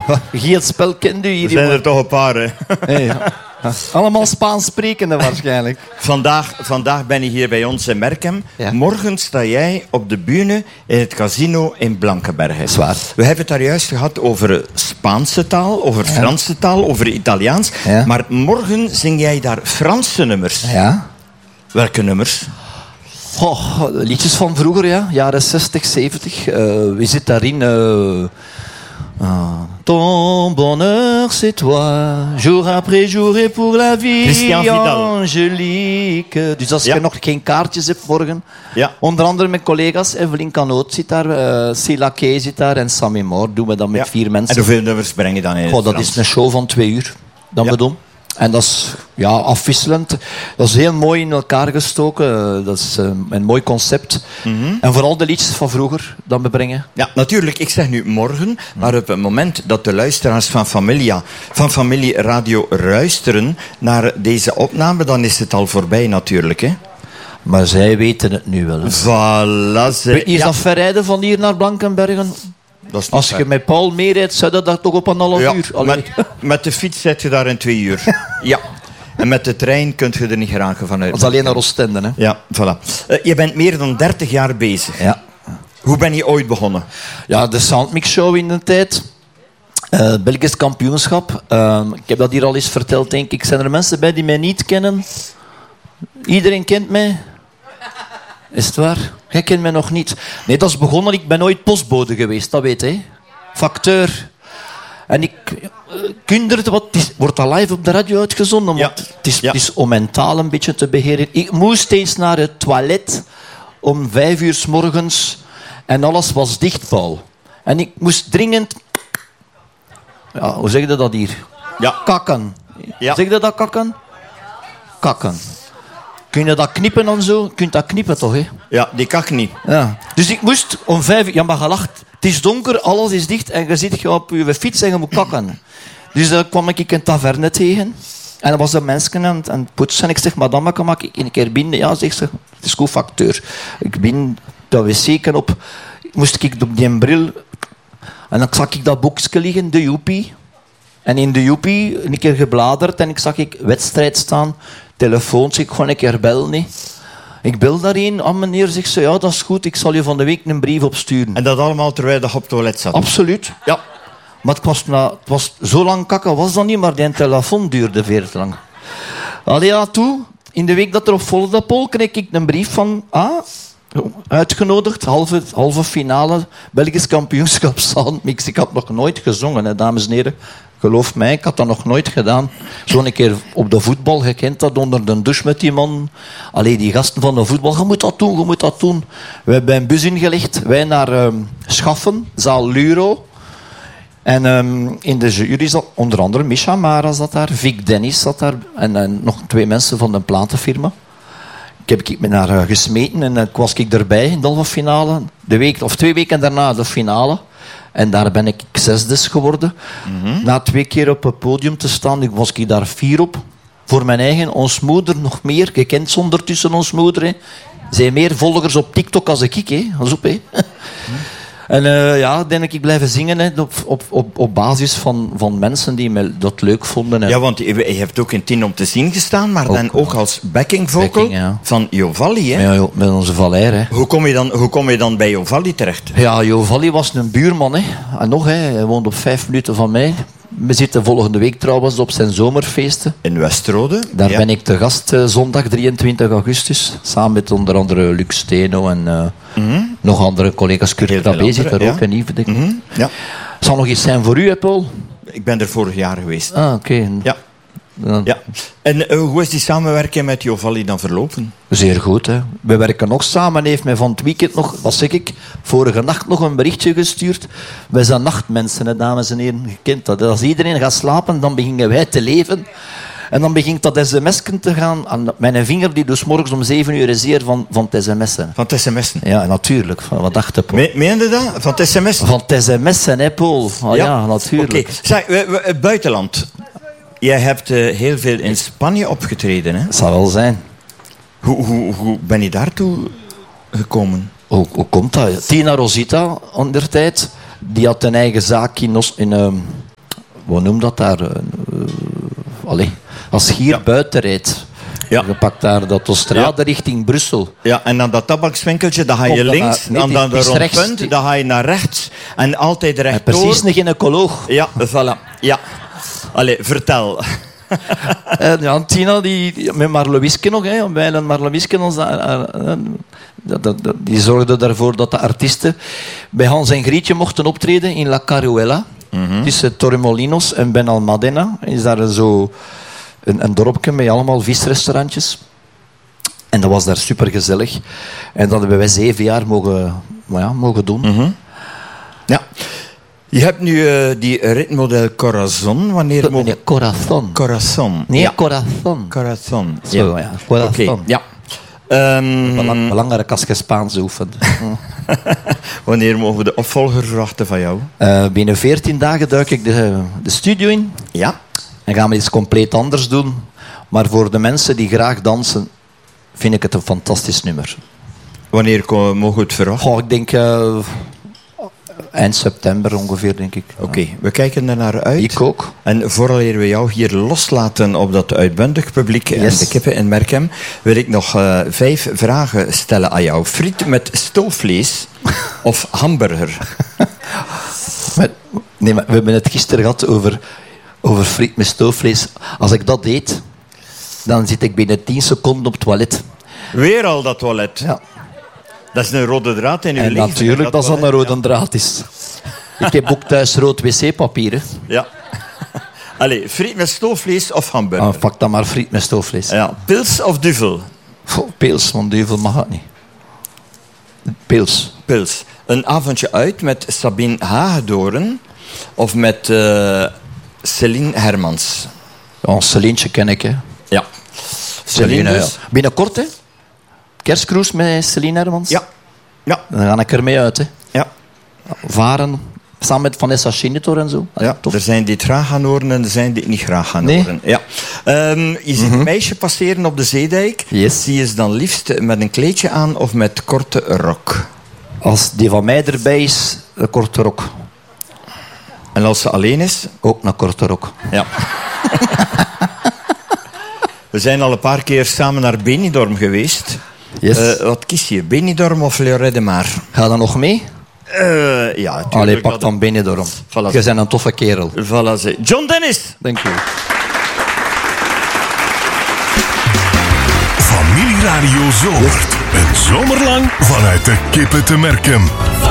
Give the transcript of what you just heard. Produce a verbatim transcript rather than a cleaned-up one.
Geen het spel kende u hier. Er zijn er toch een paar, hè? Hey, ja. Allemaal Spaans sprekende waarschijnlijk. Vandaag, vandaag ben je hier bij ons in Merkem. Ja. Morgen sta jij op de bühne in het casino in Blankenberge. Zwaar. We hebben het daar juist gehad over Spaanse taal, over Ja. Franse taal, over Italiaans. Ja. Maar morgen zing jij daar Franse nummers. Ja. Welke nummers? Oh, liedjes van vroeger, ja. Jaren zestig, zeventig. Uh, wie zit daarin? Uh, uh, Ton bonheur, c'est toi. Jour après jour et pour la vie. Christian Vidal. Angelique. Dus als Ja. je nog geen kaartjes hebt morgen. Ja. Onder andere met collega's. Evelien Canoot zit daar. Uh, Sila Kay zit daar. En Sammy Moore doen we dan met Ja. vier mensen. En hoeveel nummers breng je dan in het Goh, dat Frans? is een show van twee uur. Dat Ja. we doen. En dat is ja, afwisselend. Dat is heel mooi in elkaar gestoken. Dat is uh, een mooi concept. Mm-hmm. En vooral de liedjes van vroeger dat we brengen. Ja, natuurlijk. Ik zeg nu morgen, maar op het moment dat de luisteraars van Familia, van Familie Radio luisteren naar deze opname, dan is het al voorbij natuurlijk, hè? Maar zij weten het nu wel. Hè. Voilà. Ze... Is Ja, dat verrijden van hier naar Blankenbergen? dat is niet Als je ver. met Paul meerijdt, zou dat daar toch op een half Ja, uur? Allee. met, met de fiets zit je daar in twee uur. Ja. En met de trein kun je er niet geraken vanuit. Dat is alleen naar Oostende. Hè. Ja, voilà. Uh, je bent meer dan dertig jaar bezig. Ja. Hoe ben je ooit begonnen? Ja, de Soundmix Show in de tijd. Uh, Belgisch kampioenschap. Uh, ik heb dat hier al eens verteld, denk ik. Zijn er mensen bij die mij niet kennen? Iedereen kent mij? Is het waar? Jij kent mij nog niet. Nee, dat is begonnen. Ik ben ooit postbode geweest, dat weet je. Facteur. En ik... Uh, Kundert, wat, het is, wordt dat live op de radio uitgezonden? Ja. Want het, is, Ja. het is om mentaal een beetje te beheren. Ik moest eens naar het toilet om vijf uur 's morgens en alles was dicht, Paul. En ik moest dringend... Ja, hoe zeg je dat hier? Ja. Kakken. Ja. Zeg je dat kakken? Kakken. Kun je dat knippen en zo? Je kunt dat knippen toch, hè? Ja, die kan ik niet. Ja. Dus ik moest om vijf uur... Ja, maar gelacht. Het is donker, alles is dicht en je zit op je fiets en je moet kakken. Dus dan kwam ik een taverne tegen. En dan was de mensen aan het- aan het poetsen. En ik zeg, madame, kan ik een keer binnen? Ja, zegt ze, het is goed, facteur. Ik ben dat wc op. Moest ik op die bril... En dan zag ik dat boekje liggen, de Joepie. En in de Joepie een keer gebladerd en ik zag ik wedstrijd staan. Telefoons, ik gewoon een keer bellen. Nee. Ik bel daarheen. Ah, meneer, zegt ze, ja, dat is goed. Ik zal je van de week een brief opsturen. En dat allemaal terwijl je op het toilet zat. Absoluut. Ja. Maar het was, na, het was zo lang kakken was dat niet, maar die telefoon duurde veertig lang. Allee, ja, toe. In de week dat erop volgde, Paul, kreeg ik een brief van... Ah, uitgenodigd, halve, halve finale, Belgisch kampioenschap Soundmix. Ik had nog nooit gezongen, hè, dames en heren. Geloof mij, ik had dat nog nooit gedaan. Zo'n keer op de voetbal, je kent dat, onder de douche met die man. Allee, die gasten van de voetbal, je moet dat doen, je moet dat doen. We hebben een bus ingelegd, wij naar um, Schaffen, zaal Luro. En um, in de jury zat onder andere Misha Mara zat daar, Vic Dennis zat daar en, en nog twee mensen van de platenfirma. Ik heb ik me naar uh, gesmeten en dan was ik erbij in de halve finale. De week, of twee weken daarna de finale. En daar ben ik zesde geworden. Mm-hmm. Na twee keer op het podium te staan, was ik daar vier op. Voor mijn eigen, ons moeder nog meer. Je kent ze ondertussen, ons moeder. Hè. Ze heeft meer volgers op TikTok als ik. Hè. Pas op, hè. Mm. En uh, ja, dan ben ik blijven zingen hè, op, op, op, op basis van, van mensen die me dat leuk vonden. Hè. Ja, want je, je hebt ook in Tien om te zien gestaan, maar ook, dan ook als backing vocal backing, ja. van Jovalli. Hè? Ja, joh, met onze Valère. Hè. Hoe, kom je dan, hoe kom je dan bij Jovalli terecht? Ja, Jovalli was een buurman. Hè. En nog, hè, hij woont op vijf minuten van mij. We zitten volgende week trouwens op zijn zomerfeesten. In Westerode. Daar ja. ben ik te gast uh, zondag drieëntwintig augustus. Samen met onder andere Lux Steno en uh, Mm-hmm. nog andere collega's. Kurt Heel veel Krabbe zit er andere, ook. ja. En Yves. Mm-hmm. Ja. Zal nog iets zijn voor u, hè, Paul? Ik ben er vorig jaar geweest. Ah, oké. Okay. Ja. Dan... ja. En uh, hoe is die samenwerking met Jovalli dan verlopen? Zeer goed, hè. We werken nog samen. Hij heeft mij van het weekend nog, wat zeg ik, vorige nacht nog een berichtje gestuurd. Wij zijn nachtmensen, hè, dames en heren. Je kent dat. Als iedereen gaat slapen, dan beginnen wij te leven. En dan begint dat sms'en te gaan. Aan mijn vinger die dus morgens om zeven uur is hier van, van het sms'en. Van het sms'en? Ja, natuurlijk. Wat dacht je, Paul? Me, meende dat? Van het sms'en? Van het sms'en, hè, Paul? Oh, ja. ja, natuurlijk. Oké. Okay. Zeg, we, we, het buitenland. Jij hebt uh, heel veel in Spanje opgetreden, hè? Dat zal wel zijn. Hoe, hoe, hoe ben je daartoe gekomen? Hoe, hoe komt dat? Tina Rosita, ondertijd, die had een eigen zaak in, Os, in, um, wat noem dat daar? Uh, allee, als je hier ja. buiten rijdt, Ja. je pakt daar de autostrade Ja. richting Brussel. Ja, en dan dat tabakswinkeltje, dan ga je Op de- links, nee, dan, dan het de is rechts. rondpunt, dan ga je naar rechts en altijd En rechtdoor. precies een gynaecoloog. Ja, voilà. Ja. Allee, vertel. En ja, Tina, die, die- met Marlowiske nog, hè, Wijlen Marlowiske, ons, uh, uh, dat, dat, dat- die zorgde ervoor dat de artiesten bij Hans en Grietje mochten optreden in La Caruela. Mm-hmm. Tussen Torremolinos en Benalmádena is daar zo een, een dorpje met allemaal visrestaurantjes. En dat was daar super gezellig. En dat hebben wij zeven jaar mogen, maar ja, mogen doen. Mm-hmm. Ja. Je hebt nu uh, die ritmodel Corazon. Wanneer Dat- mogen... nee, Corazon. Corazon. Nee, ja. Corazon. Corazon. Zo, ja, Corazon. Oké, ja. Ehm, Belang- belangrijk als je Spaans oefent. wanneer mogen we de opvolger verwachten van jou? Uh, binnen veertien dagen duik ik de, de studio in Ja. en gaan we iets compleet anders doen. Maar voor de mensen die graag dansen, vind ik het een fantastisch nummer. Wanneer ko- mogen we het verwachten? Goh, ik denk uh, eind september ongeveer, denk ik. Oké, we kijken er naar uit. Ik ook. En vooraleer we jou hier loslaten op dat uitbundig publiek en Yes. de kippen in Merkem, wil ik nog uh, vijf vragen stellen aan jou. Friet met stoofvlees of hamburger? Maar, nee, maar we hebben het gisteren gehad over, over friet met stoofvlees. Als ik dat eet, dan zit ik binnen tien seconden op het toilet. Weer al dat toilet. Ja. Dat is een rode draad in uw En leven. natuurlijk dat dat een rode draad is. Ik heb ook thuis rood wc-papier. Hè. Ja. Allee, friet met stoofvlees of hamburger? Ah, pak dan maar friet met stoofvlees. Ja. Pils of duvel? Goh, Pils, want duvel mag het niet. Pils. Pils. Een avondje uit met Sabine Hagedoorn of met uh, Céline Hermans? Ja, Celientje ken ik, hè. Ja. Celine, dus? ja. Binnenkort, hè. Kerstcruise met Celine Hermans. Ja. Ja. Dan ga ik ermee uit, hè. Ja. Varen, samen met Vanessa Schinitor en zo. Ja, tof. er zijn die het graag gaan horen en er zijn die het niet graag gaan Nee? horen. Ja. Um, je ziet een meisje passeren op de zeedijk. Yes. Zie je ze dan liefst met een kleedje aan of met korte rok? Als die van mij erbij is, een korte rok. En als ze alleen is? Ook een korte rok. Ja. We zijn al een paar keer samen naar Benidorm geweest. Yes. Uh, wat kies je, Benidorm of Lloret de Mar? Ga dan nog mee? Uh, ja, tuurlijk. Allee, pak dat- dan Benidorm. Voilà. Je bent een toffe kerel. Voilà, ze. John Dennis! Dank je. Familieradio Zomert. Een zomerlang vanuit de Kippen te Merkem.